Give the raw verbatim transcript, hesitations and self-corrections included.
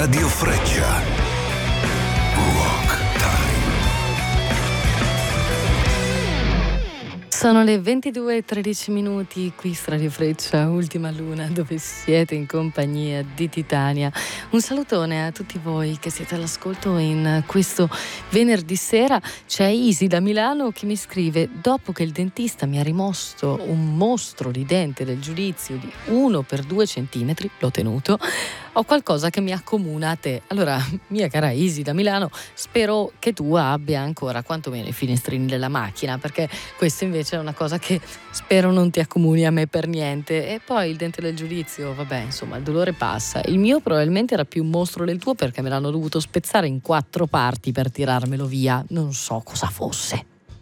Radio Freccia. Rock Time. Sono le ventidue e tredici minuti qui su Radio Freccia, Ultima Luna, dove siete in compagnia di Titania. Un salutone a tutti voi che siete all'ascolto in questo venerdì sera. C'è Isi da Milano che mi scrive: dopo che il dentista mi ha rimosso un mostro di dente del giudizio di uno per due centimetri, l'ho tenuto, ho qualcosa che mi accomuna a te. Allora, mia cara Isi da Milano, spero che tu abbia ancora quantomeno i finestrini della macchina, perché questo invece è una cosa che spero non ti accomuni a me per niente. E poi il dente del giudizio, vabbè, insomma, il dolore passa. Il mio probabilmente era più un mostro del tuo, perché me l'hanno dovuto spezzare in quattro parti per tirarmelo via. Non so cosa fosse.